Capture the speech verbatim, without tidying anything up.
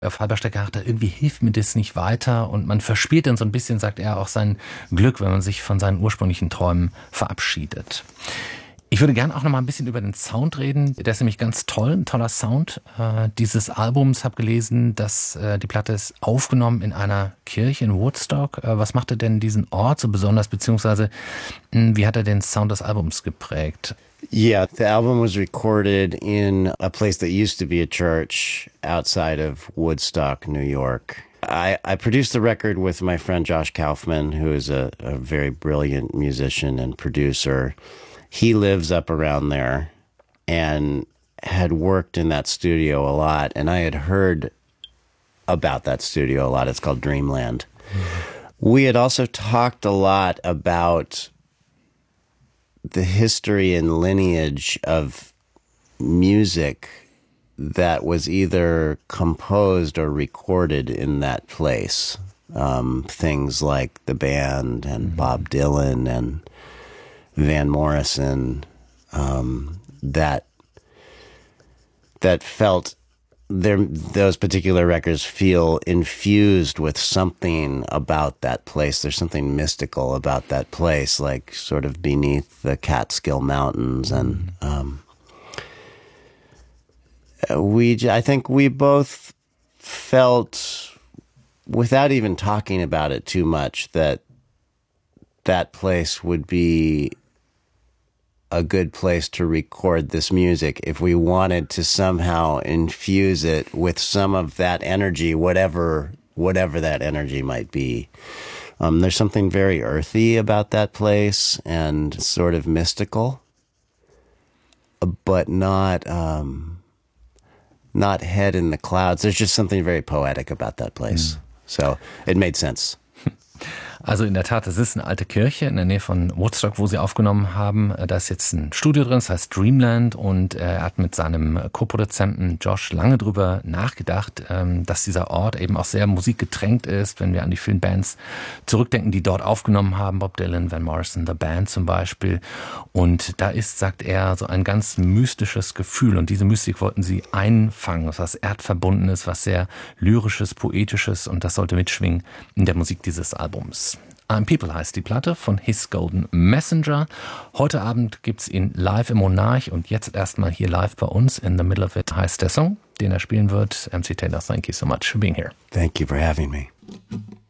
Auf halber Strecke dachte er, irgendwie hilft mir das nicht weiter und man verspielt dann so ein bisschen, sagt er, auch sein Glück, wenn man sich von seinen ursprünglichen Träumen verabschiedet. Ich würde gerne auch noch mal ein bisschen über den Sound reden. Der ist nämlich ganz toll, ein toller Sound äh, dieses Albums. Habe gelesen, dass äh, die Platte ist aufgenommen in einer Kirche in Woodstock. Äh, was machte denn diesen Ort so besonders, beziehungsweise mh, wie hat er den Sound des Albums geprägt? Yeah, the album was recorded in a place that used to be a church outside of Woodstock, New York. I, I produced the record with my friend Josh Kaufman, who is a, a very brilliant musician and producer. He lives up around there and had worked in that studio a lot, and I had heard about that studio a lot. It's called Dreamland. Mm-hmm. We had also talked a lot about the history and lineage of music that was either composed or recorded in that place. Um, things like the band and mm-hmm. Bob Dylan and Van Morrison, um, that that felt their those particular records feel infused with something about that place. There's something mystical about that place, like sort of beneath the Catskill Mountains, and um, we. I think we both felt, without even talking about it too much, that that place would be a good place to record this music if we wanted to somehow infuse it with some of that energy, whatever whatever that energy might be. Um, there's something very earthy about that place and sort of mystical, but not um, not head in the clouds. There's just something very poetic about that place. Mm. So it made sense. Also in der Tat, es ist eine alte Kirche in der Nähe von Woodstock, wo sie aufgenommen haben. Da ist jetzt ein Studio drin, das heißt Dreamland, und er hat mit seinem Co-Produzenten Josh lange drüber nachgedacht, dass dieser Ort eben auch sehr musikgetränkt ist, wenn wir an die vielen Bands zurückdenken, die dort aufgenommen haben, Bob Dylan, Van Morrison, The Band zum Beispiel. Und da ist, sagt er, so ein ganz mystisches Gefühl, und diese Mystik wollten sie einfangen, was erdverbundenes, was sehr lyrisches, poetisches, und das sollte mitschwingen in der Musik dieses Albums. I'm People heißt die Platte von His Golden Messenger. Heute Abend gibt's ihn live im Monarch, und jetzt erstmal hier live bei uns. In the Middle of It heißt der Song, den er spielen wird. M C Taylor, thank you so much for being here. Thank you for having me.